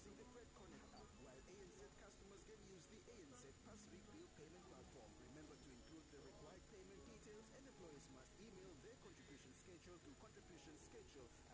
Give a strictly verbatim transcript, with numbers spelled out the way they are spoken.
using the Fred Connect app, while A N Z customers can use the A N Z PassRic bill payment platform. Remember to include the required payment details, and employers must email their contribution schedule to contribution schedule